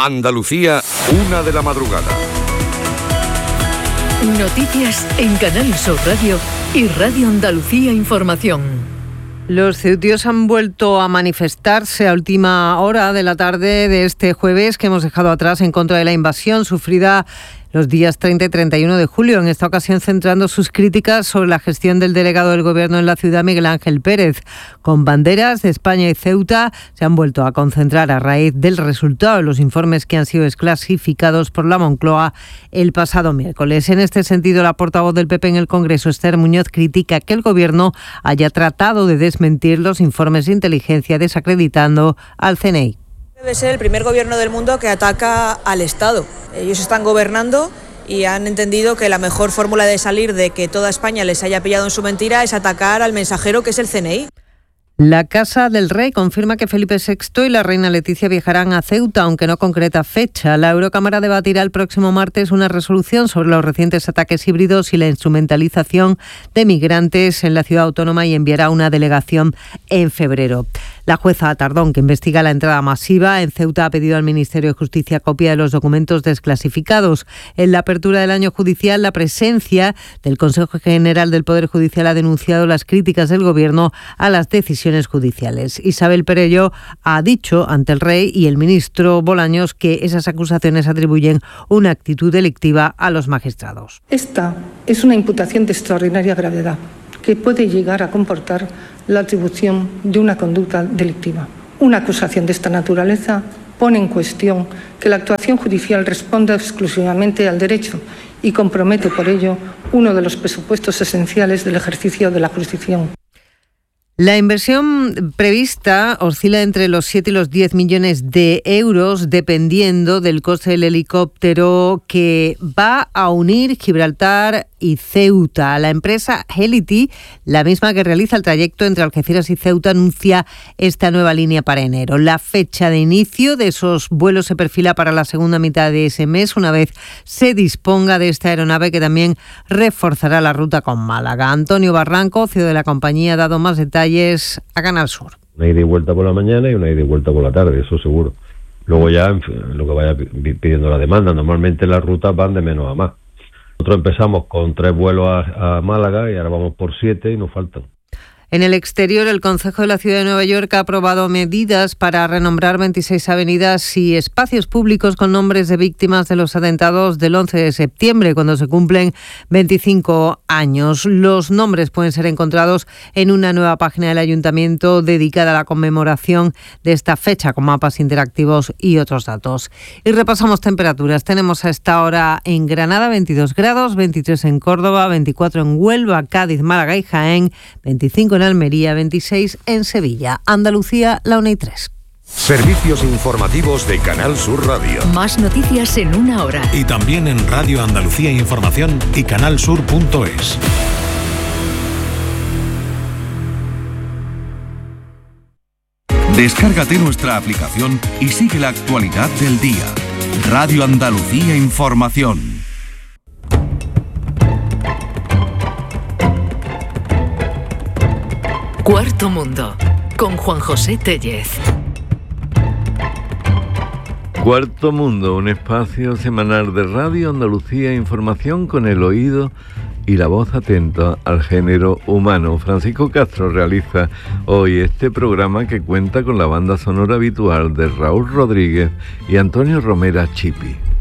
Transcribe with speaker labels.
Speaker 1: Andalucía, 1 de la madrugada.
Speaker 2: Noticias en Canal Sur Radio y Radio Andalucía Información.
Speaker 3: Los ceutios han vuelto a manifestarse a última hora de la tarde de este jueves que hemos dejado atrás en contra de la invasión sufrida los días 30 y 31 de julio, en esta ocasión centrando sus críticas sobre la gestión del delegado del Gobierno en la ciudad, Miguel Ángel Pérez. Con banderas de España y Ceuta se han vuelto a concentrar a raíz del resultado de los informes que han sido desclasificados por la Moncloa el pasado miércoles. En este sentido, la portavoz del PP en el Congreso, Esther Muñoz, critica que el Gobierno haya tratado de desmentir los informes de inteligencia desacreditando al CNI.
Speaker 4: Debe ser el primer gobierno del mundo que ataca al Estado. Ellos están gobernando y han entendido que la mejor fórmula de salir de que toda España les haya pillado en su mentira es atacar al mensajero que es el CNI.
Speaker 3: La Casa del Rey confirma que Felipe VI y la reina Leticia viajarán a Ceuta, aunque no concreta fecha. La Eurocámara debatirá el próximo martes una resolución sobre los recientes ataques híbridos y la instrumentalización de migrantes en la ciudad autónoma y enviará una delegación en febrero. La jueza Tardón, que investiga la entrada masiva en Ceuta, ha pedido al Ministerio de Justicia copia de los documentos desclasificados. En la apertura del año judicial, la presencia del Consejo General del Poder Judicial ha denunciado las críticas del Gobierno a las decisiones judiciales. Isabel Perello ha dicho ante el Rey y el ministro Bolaños que esas acusaciones atribuyen una actitud delictiva a los magistrados.
Speaker 5: Esta es una imputación de extraordinaria gravedad que puede llegar a comportar la atribución de una conducta delictiva. Una acusación de esta naturaleza pone en cuestión que la actuación judicial responda exclusivamente al derecho y compromete por ello uno de los presupuestos esenciales del ejercicio de la jurisdicción.
Speaker 3: La inversión prevista oscila entre los 7 y los 10 millones de euros, dependiendo del coste del helicóptero que va a unir Gibraltar y Ceuta. La empresa Helity, la misma que realiza el trayecto entre Algeciras y Ceuta, anuncia esta nueva línea para enero. La fecha de inicio de esos vuelos se perfila para la segunda mitad de ese mes, una vez se disponga de esta aeronave que también reforzará la ruta con Málaga. Antonio Barranco, CEO de la compañía, ha dado más detalles a Canal Sur.
Speaker 6: Una ida y vuelta por la mañana y una ida y vuelta por la tarde, eso seguro. Luego ya, lo que vaya pidiendo la demanda, normalmente las rutas van de menos a más. Nosotros empezamos con 3 vuelos a Málaga y ahora vamos por 7 y nos faltan.
Speaker 3: En el exterior, el Concejo de la Ciudad de Nueva York ha aprobado medidas para renombrar 26 avenidas y espacios públicos con nombres de víctimas de los atentados del 11 de septiembre, cuando se cumplen 25 años. Los nombres pueden ser encontrados en una nueva página del Ayuntamiento dedicada a la conmemoración de esta fecha, con mapas interactivos y otros datos. Y repasamos temperaturas. Tenemos a esta hora en Granada 22 grados, 23 en Córdoba, 24 en Huelva, Cádiz, Málaga y Jaén, 25 en Almería, 26 en Sevilla. Andalucía, la 1:03.
Speaker 1: Servicios informativos de Canal Sur Radio.
Speaker 2: Más noticias en 1 hora.
Speaker 7: Y también en Radio Andalucía Información y canalsur.es.
Speaker 8: Descárgate nuestra aplicación y sigue la actualidad del día. Radio Andalucía Información.
Speaker 2: Cuarto Mundo, con Juan José Tellez.
Speaker 9: Cuarto Mundo, un espacio semanal de Radio Andalucía Información con el oído y la voz atenta al género humano. Francisco Castro realiza hoy este programa que cuenta con la banda sonora habitual de Raúl Rodríguez y Antonio Romera Chipi.